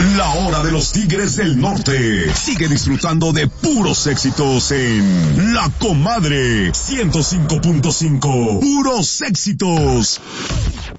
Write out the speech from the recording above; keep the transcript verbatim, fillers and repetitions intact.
La hora de los Tigres del Norte. Sigue disfrutando de puros éxitos en La Comadre ciento cinco punto cinco. Puros éxitos.